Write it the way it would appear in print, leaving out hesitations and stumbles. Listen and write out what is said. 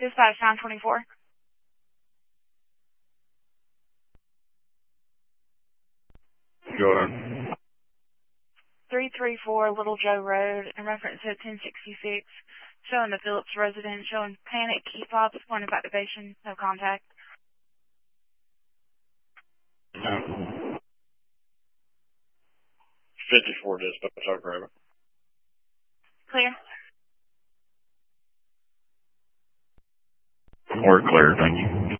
Dispatch 924. Go ahead. 334 Little Joe Road, in reference to 1066, showing the Phillips residence, showing panic, key fobs, point of activation, no contact. 54 dispatch, I'll grab it. Clear. We're clear, thank you.